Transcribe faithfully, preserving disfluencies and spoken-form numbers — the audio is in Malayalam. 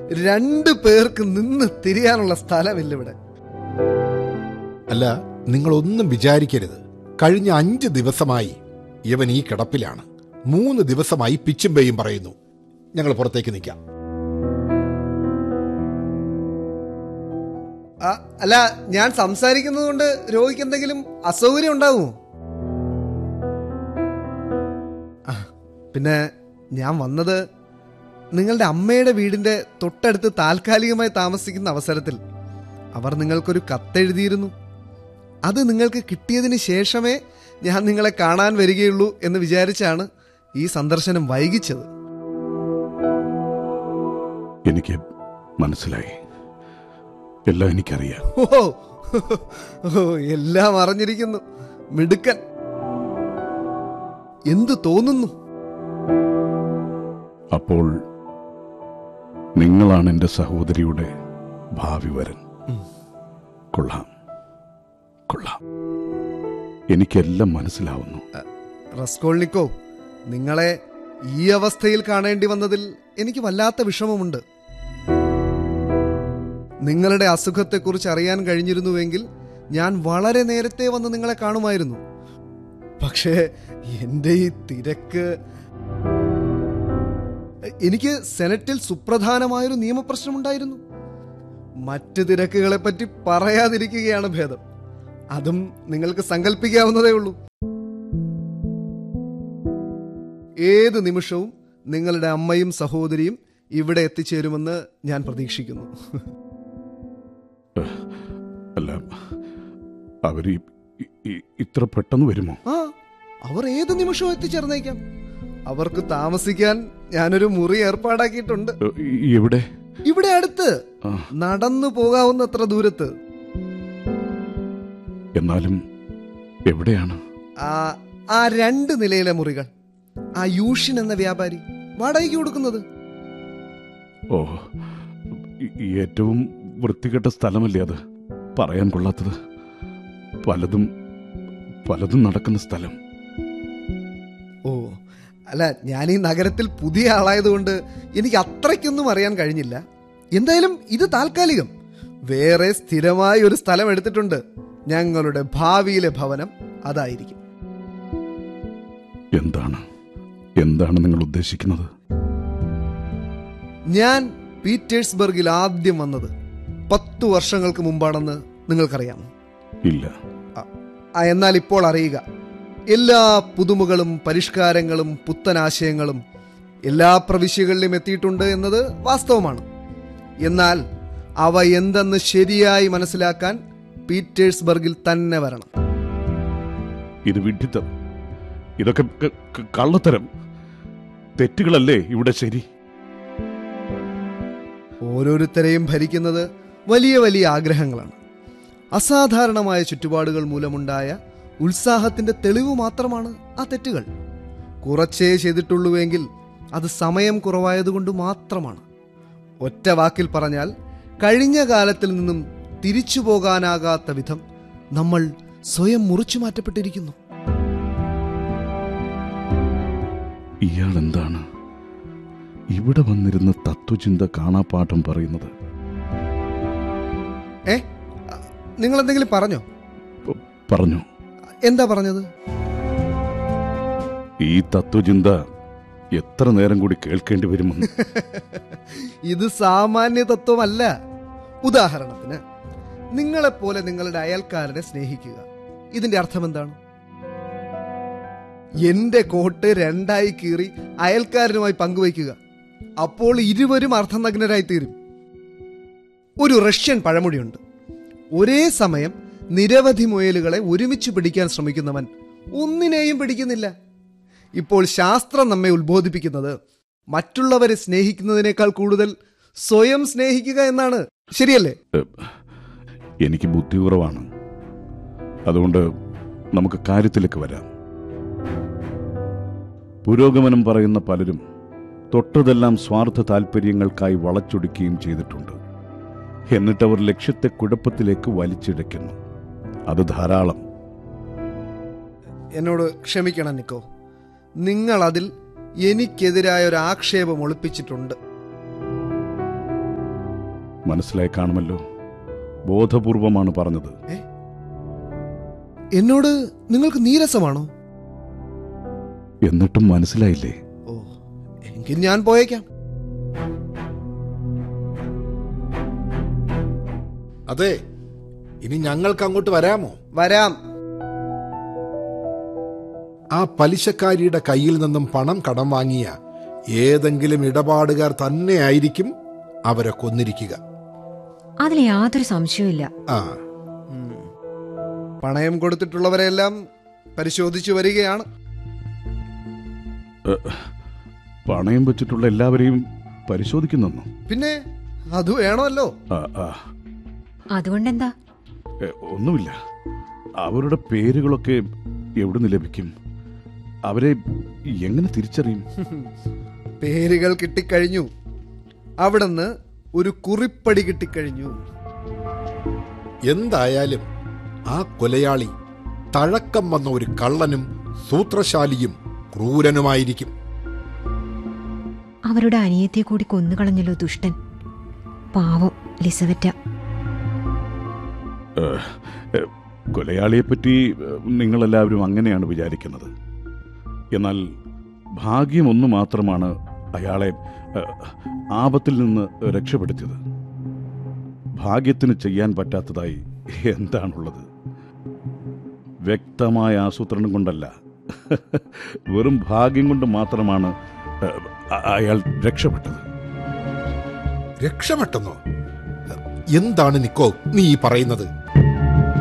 രണ്ടു പേർക്ക് നിന്ന് തിരിയാനുള്ള സ്ഥലമില്ല ഇവിടെ. അല്ല, നിങ്ങളൊന്നും വിചാരിക്കരുത്. കഴിഞ്ഞ അഞ്ച് ദിവസമായി ഇവൻ ഈ കിടപ്പിലാണ്. മൂന്ന് ദിവസമായി പിച്ചും പേയും പറയുന്നു. ഞങ്ങൾ പുറത്തേക്ക് നിൽക്കാം. അല്ല, ഞാൻ സംസാരിക്കുന്നത് കൊണ്ട് രോഗിക്ക് എന്തെങ്കിലും അസൗകര്യം ഉണ്ടാകുമോ? പിന്നെ ഞാൻ വന്നത് നിങ്ങളുടെ അമ്മയുടെ വീടിന്റെ തൊട്ടടുത്ത് താൽക്കാലികമായി താമസിക്കുന്ന അവസരത്തിൽ അവർ നിങ്ങൾക്കൊരു കത്തെഴുതിയിരുന്നു. അത് നിങ്ങൾക്ക് കിട്ടിയതിന് ശേഷമേ ഞാൻ നിങ്ങളെ കാണാൻ വരികയുള്ളൂ എന്ന് വിചാരിച്ചാണ് ഈ സന്ദർശനം വൈകിച്ചത്. എനിക്ക് മനസ്സിലായി, എല്ലാം എനിക്കറിയാം. ഓ ഓ എല്ലാം അറിഞ്ഞിരിക്കുന്നു. മിടുക്കൻ. എന്തു തോന്നുന്നു? അപ്പോൾ നിങ്ങളാണ് എൻ്റെ സഹോദരിയുടെ ഭാവി വരൻ. കൊള്ളാം കൊള്ളാം, എനിക്കെല്ലാം മനസ്സിലാവുന്നു. റസ്കോൾനിക്കോ, നിങ്ങളെ ഈ അവസ്ഥയിൽ കാണേണ്ടി വന്നതിൽ എനിക്ക് വല്ലാത്ത വിഷമമുണ്ട്. നിങ്ങളുടെ അസുഖത്തെക്കുറിച്ച് അറിയാൻ കഴിഞ്ഞിരുന്നുവെങ്കിൽ ഞാൻ വളരെ നേരത്തെ വന്ന് നിങ്ങളെ കാണുമായിരുന്നു. പക്ഷേ എൻ്റെ ഈ തിരക്ക്, എനിക്ക് സെനറ്റിൽ സുപ്രധാനമായൊരു നിയമപ്രശ്നമുണ്ടായിരുന്നു. മറ്റ് തിരക്കുകളെ പറ്റി പറയാതിരിക്കുകയാണ് ഭേദം. അതും നിങ്ങൾക്ക് സങ്കല്പിക്കാവുന്നതേ ഉള്ളൂ. ഏത് നിമിഷവും നിങ്ങളുടെ അമ്മയും സഹോദരിയും ഇവിടെ എത്തിച്ചേരുമെന്ന് ഞാൻ പ്രതീക്ഷിക്കുന്നു. അല്ല, അവര് ഇത്ര പെട്ടെന്ന് വരുമോ? ആ, അവർ ഏത് നിമിഷവും എത്തിച്ചേർന്നേക്കാം. അവർക്ക് താമസിക്കാൻ ഞാനൊരു മുറി ഏർപ്പാടാക്കിയിട്ടുണ്ട്. എവിടെ? ഇവിടെ അടുത്ത്, നടന്നു പോകാവുന്നത്ര ദൂരത്ത്. എന്നാലും എവിടെയാണ്? ആ രണ്ട് നിലയിലെ മുറികൾ ആ യൂഷിൻ എന്ന വ്യാപാരി വാടകയ്ക്ക് കൊടുക്കുന്നത്. ഓ, ഏറ്റവും വൃത്തികെട്ട സ്ഥലമല്ലേ അത്? പറയാൻ കൊള്ളാത്തത്. പലതും പലതും നടക്കുന്ന സ്ഥലം. ഓ അല്ല, ഞാൻ ഈ നഗരത്തിൽ പുതിയ ആളായതുകൊണ്ട് എനിക്ക് അത്രയ്ക്കൊന്നും അറിയാൻ കഴിഞ്ഞില്ല. എന്തായാലും ഇത് താൽക്കാലികം. വേറെ സ്ഥിരമായി ഒരു സ്ഥലം എടുത്തിട്ടുണ്ട്. ഞങ്ങളുടെ ഭാവിയിലെ ഭവനം അതായിരിക്കും. എന്താണ് എന്താണ് നിങ്ങൾ ഉദ്ദേശിക്കുന്നത്? ഞാൻ പീറ്റേഴ്സ്ബർഗിൽ ആദ്യം വന്നത് പത്തു വർഷങ്ങൾക്ക് മുമ്പാണെന്ന് നിങ്ങൾക്കറിയാം. ഇല്ല. എന്നാൽ ഇപ്പോൾ അറിയുക, എല്ലാ പുതുമകളും പരിഷ്കാരങ്ങളും പുത്തനാശയങ്ങളും എല്ലാ പ്രവിശ്യകളിലും എത്തിയിട്ടുണ്ട് എന്നത് വാസ്തവമാണ്. എന്നാൽ അവ എന്തെന്ന് ശരിയായി മനസ്സിലാക്കാൻ പീറ്റേഴ്സ്ബർഗിൽ തന്നെ വരണം. ഇത് വിഡ്ഢിത്തം, ഇതൊക്കെ കള്ളത്തരം, തെറ്റുകളല്ലേ ഇവിടെ ശരി? ഓരോരുത്തരെയും ഭരിക്കുന്നത് വലിയ വലിയ ആഗ്രഹങ്ങളാണ്. അസാധാരണമായ ചുറ്റുപാടുകൾ മൂലമുണ്ടായ ഉത്സാഹത്തിന്റെ തെളിവ് മാത്രമാണ് ആ തെറ്റുകൾ. കുറച്ചേ ചെയ്തിട്ടുള്ളൂവെങ്കിൽ അത് സമയം കുറവായതുകൊണ്ട് മാത്രമാണ്. ഒറ്റ വാക്കിൽ പറഞ്ഞാൽ, കഴിഞ്ഞ കാലത്തിൽ നിന്നും തിരിച്ചു പോകാനാകാത്ത വിധം നമ്മൾ സ്വയം മുറിച്ചു മാറ്റപ്പെട്ടിരിക്കുന്നു. ഇയാൾ എന്താണ് ഇവിടെ വന്നിരുന്ന തത്വചിന്ത കാണാപ്പാഠം പറയുന്നത്? ഏ, നിങ്ങൾ എന്തെങ്കിലും പറഞ്ഞോ? പറഞ്ഞു. എന്താ പറഞ്ഞത്? ഈ തത്വചിന്ത എത്ര നേരം കൂടി കേൾക്കേണ്ടി വരുമെന്ന്. ഇത് സാമാന്യ തത്വമല്ല. ഉദാഹരണത്തിന്, നിങ്ങളെപ്പോലെ നിങ്ങളുടെ അയൽക്കാരനെ സ്നേഹിക്കുക. ഇതിന്റെ അർത്ഥം എന്താണ്? എന്റെ കോട്ട് രണ്ടായി കീറി അയൽക്കാരനുമായി പങ്കുവയ്ക്കുക. അപ്പോൾ ഇരുവരും അർത്ഥനഗ്നരായി തീരും. ഒരു റഷ്യൻ പഴമൊഴിയുണ്ട്: ഒരേ സമയം നിരവധി മുയലുകളെ ഒരുമിച്ച് പിടിക്കാൻ ശ്രമിക്കുന്നവൻ ഒന്നിനെയും പിടിക്കുന്നില്ല. ഇപ്പോൾ ശാസ്ത്രം നമ്മെ ഉത്ബോധിപ്പിക്കുന്നത് മറ്റുള്ളവരെ സ്നേഹിക്കുന്നതിനേക്കാൾ കൂടുതൽ സ്വയം സ്നേഹിക്കുക എന്നാണ്. ശരിയല്ലേ? എനിക്ക് ബുദ്ധി കുറവാണ്, അതുകൊണ്ട് നമുക്ക് കാര്യത്തിലേക്ക് വരാം. പുരോഗമനം പറയുന്ന പലരും തൊട്ടതെല്ലാം സ്വാർത്ഥ താല്പര്യങ്ങൾക്കായി വളച്ചൊടുക്കുകയും ചെയ്തിട്ടുണ്ട്. എന്നിട്ടവർ ലക്ഷ്യത്തെ കുഴപ്പത്തിലേക്ക് വലിച്ചിഴയ്ക്കുന്നു. അത് ധാരാളം. എന്നോട് ക്ഷമിക്കണം നിക്കോ, നിങ്ങൾ അതിൽ എനിക്കെതിരായ ഒരു ആക്ഷേപം ഒളിപ്പിച്ചിട്ടുണ്ട്. മനസ്സിലായി കാണുമല്ലോ. ബോധപൂർവമാണ് പറഞ്ഞത്. എന്നോട് നിങ്ങൾക്ക് നീരസമാണോ? എന്നിട്ടും മനസ്സിലായില്ലേ? ഓ, എങ്കിൽ ഞാൻ പോയേക്കാം. അതെ, ഇനി ഞങ്ങൾക്ക് അങ്ങോട്ട് വരാമോ? വരാം. ആ പലിശക്കാരിയുടെ കയ്യിൽ നിന്നും പണം കടം വാങ്ങിയ ഏതെങ്കിലും ഇടപാടുകാർ തന്നെയായിരിക്കും അവരെ കൊന്നിരിക്കുക. അതിൽ യാതൊരു സംശയമില്ല. ആ, പണയം കൊടുത്തിട്ടുള്ളവരെല്ലാം പരിശോധിച്ചു വരികയാണ്. പണയം വെച്ചിട്ടുള്ള എല്ലാവരെയും പരിശോധിക്കുന്നു. പിന്നെ അത് വേണമല്ലോ. അതുകൊണ്ടെന്താ? ഒന്നുമില്ല. അവരുടെ പേരുകളൊക്കെ എവിടുന്ന് ലഭിക്കും? അവരെ എങ്ങനെ തിരിച്ചറിയും? പേരുകൾ കിട്ടിക്കഴിഞ്ഞു. അവിടുന്ന് ഒരു കുറിപ്പടി കിട്ടിക്കഴിഞ്ഞു. എന്തായാലും ആ കൊലയാളി തഴക്കം വന്ന ഒരു കള്ളനും സൂത്രശാലിയും ക്രൂരനുമായിരിക്കും. അവരുടെ അനിയത്തെ കൂടി കൊന്നുകളഞ്ഞല്ലോ ദുഷ്ടൻ. പാവം ലിസവറ്റ. കൊലയാളിയെപ്പറ്റി നിങ്ങളെല്ലാവരും അങ്ങനെയാണ് വിചാരിക്കുന്നത്. എന്നാൽ ഭാഗ്യം ഒന്നു മാത്രമാണ് അയാളെ ആപത്തിൽ നിന്ന് രക്ഷപ്പെടുത്തിയത്. ഭാഗ്യത്തിന് ചെയ്യാൻ പറ്റാത്തതായി എന്താണുള്ളത്? വ്യക്തമായ ആസൂത്രണം കൊണ്ടല്ല, വെറും ഭാഗ്യം കൊണ്ട് മാത്രമാണ് അയാൾ രക്ഷപ്പെട്ടത്. രക്ഷപ്പെട്ടെന്നോ? എന്താണ് നിക്കോ നീ പറയുന്നത്?